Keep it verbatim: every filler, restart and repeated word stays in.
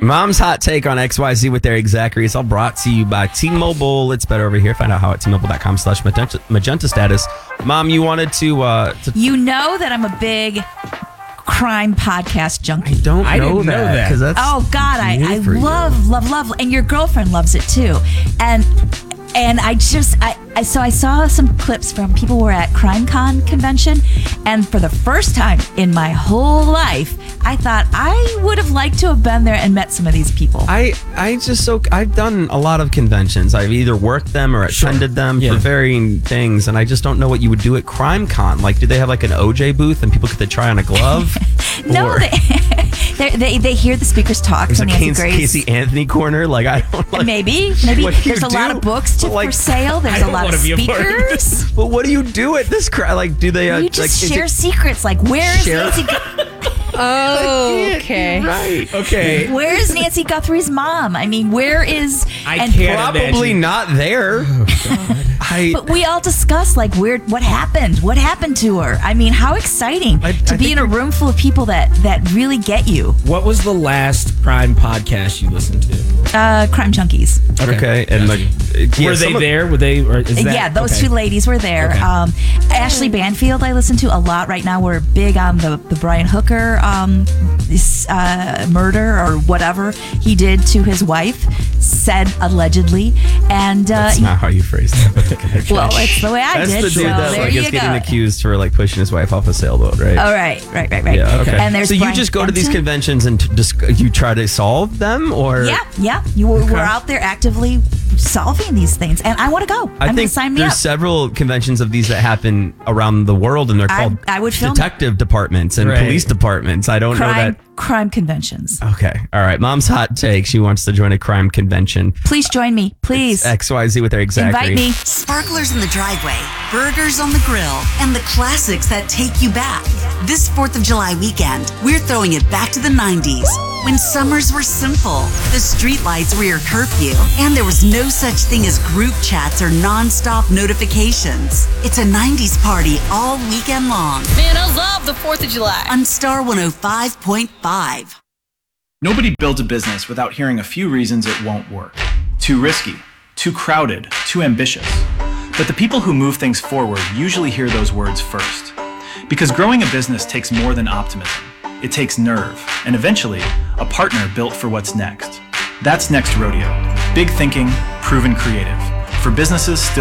Mom's hot take on X Y Z with Eric Zachary. It's all brought to you by T-Mobile. It's better over here. Find out how at T-Mobile.com slash magenta, magenta status. Mom, you wanted to, uh, to... You know that I'm a big crime podcast junkie. I don't I know didn't that. know that. 'Cause that's Oh, God, I, I new for you. love, love, love. And your girlfriend loves it, too. And... And I just, I, I so I saw some clips from people who were at CrimeCon convention, and for the first time in my whole life, I thought I would have liked to have been there and met some of these people. I, I just so I've done a lot of conventions. I've either worked them or attended them Yeah. for varying things, and I just don't know what you would do at CrimeCon. Like, do they have like an O J booth and people get to try on a glove? no, Or they, they, they they hear the speakers talk. there's So a Nancy Casey, Grace. Casey Anthony corner. Like, I don't like. Maybe, maybe What do you there's a lot do? of books to, Like, for sale. There's I a don't lot of wanna be a part of speakers. But what do you do at this crowd? Like, do they? Uh, You like, just is share it- secrets. Like, where's Share- Nancy? Gu- Oh, okay. Right. Okay. Where's Nancy Guthrie's mom? I mean, where is? I and can't Probably imagine. not there. I. But we all discuss like where what happened, what happened to her. I mean, how exciting I- to I be think in a we- room full of people that that really get you. What was the last Prime podcast you listened to? Uh, crime junkies. Okay, and like, yeah, Were some they of- there? Were they? Or is that, yeah, those okay. two ladies were there. Okay. Um, Ashley Banfield, I listen to a lot right now. We're big on the the Brian Hooker um, this, uh, murder or whatever he did to his wife, said allegedly, and uh, That's not how you phrased that. But okay. well, it's the way I That's did. the dude so that there like you is getting go. accused for like pushing his wife off a sailboat, right? All right, right, right, right. Yeah. Okay. And there's so you Brian just go to these Fenton. conventions and t- just you try to solve them, or Yeah, yeah. You were, we're out there actively solving these things, and I want to go. I I'm think gonna sign me there's up. several conventions of these that happen around the world, and they're I- called I would film it. detective departments and Right. police departments. I don't know crime, that. crime conventions. Okay. All right. Mom's hot take. She wants to join a crime convention. Please join me, please. X Y Z with Eric Zachary. Invite me. Sparklers in the driveway, burgers on the grill, and the classics that take you back. This fourth of July weekend, we're throwing it back to the nineties, when summers were simple, the streetlights were your curfew, and there was no such thing as group chats or non-stop notifications. It's a nineties party all weekend long Man, I love the fourth of July. on Star one oh five point five. Nobody builds a business without hearing a few reasons it won't work. Too risky, too crowded, too ambitious. But the people who move things forward usually hear those words first. Because growing a business takes more than optimism. It takes nerve, and eventually, a partner built for what's next. That's Next Rodeo. Big thinking, proven creative. For businesses still